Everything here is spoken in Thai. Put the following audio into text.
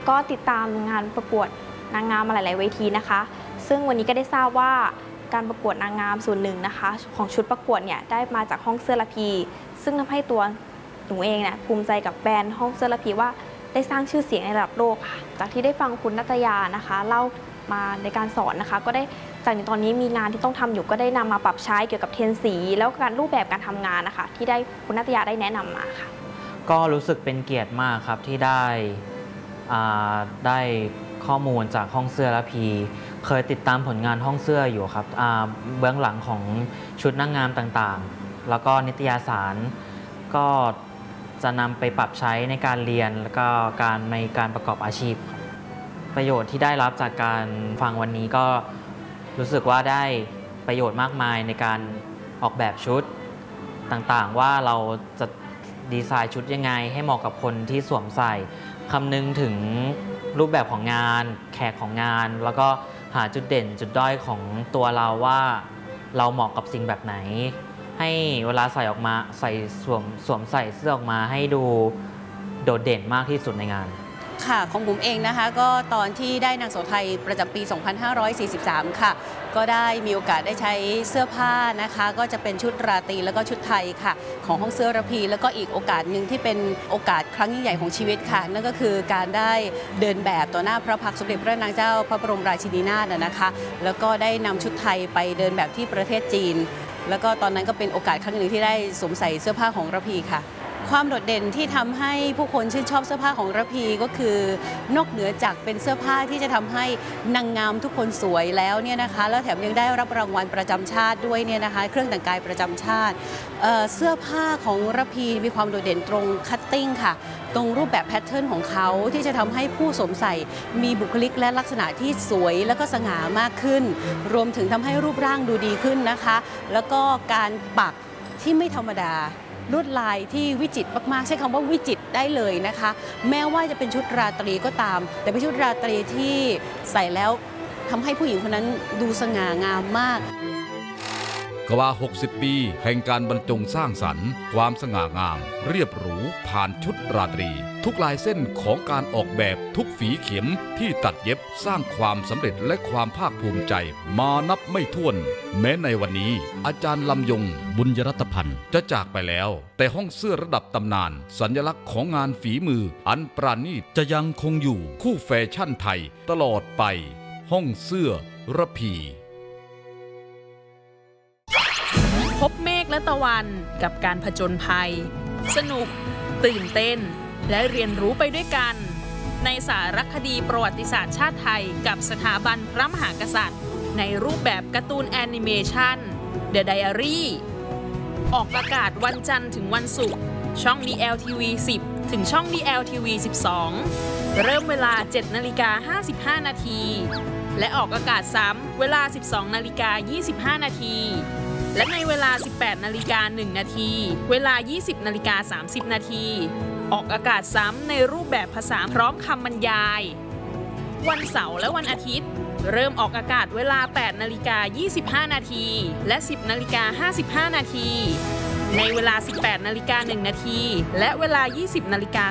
ก็ติดตามงานประกวดนางงามมาหลายๆเวทีนะคะซึ่งวันนี้ก็ได้ทราบว่าการประกวดนางงามส่วนหนึ่งนะคะของชุดประกวดเนี่ยได้มาจากห้องเสื้อละพีซึ่งทำให้ตัวหนูเองเนี่ยภูมิใจกับแบรนด์ห้องเสื้อละพีว่าได้สร้างชื่อเสียงในระดับโลกค่ะจากที่ได้ฟังคุณณัฐยานะคะเล่ามาในการสอนนะคะก็ได้จากตอนนี้มีงานที่ต้องทำอยู่ก็ได้นำมาปรับใช้เกี่ยวกับเทรนสีแล้วการรูปแบบการทำงานนะคะที่ได้คุณณัฐยาได้แนะนำมาค่ะก็รู้สึกเป็นเกียรติมากครับที่ได้ข้อมูลจากห้องเสื้อละพีเคยติดตามผลงานห้องเสื้ออยู่ครับเบื้องหลังของชุดนางงามต่างๆแล้วก็นิตยสารก็จะนำไปปรับใช้ในการเรียนแล้วก็ในการประกอบอาชีพประโยชน์ที่ได้รับจากการฟังวันนี้ก็รู้สึกว่าได้ประโยชน์มากมายในการออกแบบชุดต่างๆว่าเราจะดีไซน์ชุดยังไงให้เหมาะกับคนที่สวมใส่คำนึงถึงรูปแบบของงานแขกของงานแล้วก็หาจุดเด่นจุดด้อยของตัวเราว่าเราเหมาะกับสิ่งแบบไหนให้เวลาใส่ออกมาสวมใส่เสื้อออกมาให้ดูโดดเด่นมากที่สุดในงานค่ะของบุ๋มเองนะคะก็ตอนที่ได้นางโสไทยประจำปี 2543 ค่ะก็ได้มีโอกาสได้ใช้เสื้อผ้านะคะก็จะเป็นชุดราตรีแล้วก็ชุดไทยค่ะของห้องเสื้อระพีแล้วก็อีกโอกาสหนึ่งที่เป็นโอกาสครั้งยิ่งใหญ่ของชีวิตค่ะนั่นก็คือการได้เดินแบบต่อหน้าพระพักตร์สมเด็จพระนางเจ้าพระบรมราชินีนาถนะคะแล้วก็ได้นำชุดไทยไปเดินแบบที่ประเทศจีนแล้วก็ตอนนั้นก็เป็นโอกาสครั้งหนึ่งที่ได้สวมใส่เสื้อผ้าของระพีค่ะความโดดเด่นที่ทำให้ผู้คนชื่นชอบเสื้อผ้าของระพีก็คือนอกเหนือจากเป็นเสื้อผ้าที่จะทำให้นางงามทุกคนสวยแล้วเนี่ยนะคะแล้วแถมยังได้รับรางวัลประจำชาติด้วยเนี่ยนะคะเครื่องแต่งกายประจำชาติเสื้อผ้าของระพีมีความโดดเด่นตรงคัตติ้งค่ะตรงรูปแบบแพทเทิร์นของเขาที่จะทำให้ผู้สวมใส่มีบุคลิกและลักษณะที่สวยและก็สง่ามากขึ้นรวมถึงทำให้รูปร่างดูดีขึ้นนะคะแล้วก็การปักที่ไม่ธรรมดาลวดลายที่วิจิตรมากๆใช้คำว่าวิจิตรได้เลยนะคะแม้ว่าจะเป็นชุดราตรีก็ตามแต่เป็นชุดราตรีที่ใส่แล้วทำให้ผู้หญิงคนนั้นดูสง่างามมากกว่า 60 ปีแห่งการบรรจงสร้างสรรค์ความสง่างามเรียบหรูผ่านชุดราตรีทุกลายเส้นของการออกแบบทุกฝีเข็มที่ตัดเย็บสร้างความสำเร็จและความภาคภูมิใจมานับไม่ถ้วนแม้ในวันนี้อาจารย์ลำยงบุญยรัตพันธ์จะจากไปแล้วแต่ห้องเสื้อระดับตำนานสัญลักษณ์ของงานฝีมืออันปราณีตจะยังคงอยู่คู่แฟชั่นไทยตลอดไปห้องเสื้อระพีพบเมฆและตะวันกับการผจญภัยสนุกตื่นเต้นและเรียนรู้ไปด้วยกันในสารคดีประวัติศาสตร์ชาติไทยกับสถาบันพระมหากษัตริย์ในรูปแบบการ์ตูนแอนิเมชัน The Diary ออกอากาศวันจันทร์ถึงวันศุกร์ช่อง DLTV 10 ถึงช่อง DLTV 12 เริ่มเวลา 7:55 นาทีและออกอากาศซ้ำเวลา 12:25 นาทีและในเวลา 18:01 นาทีเวลา 20:30 นาทีออกอากาศซ้ำในรูปแบบภาษาพร้อมคำบรรยายวันเสาร์และวันอาทิตย์เริ่มออกอากาศเวลา 8:25 นาทีและ 10:55 นาทีในเวลา 18:01 นาทีและเวลา 20:30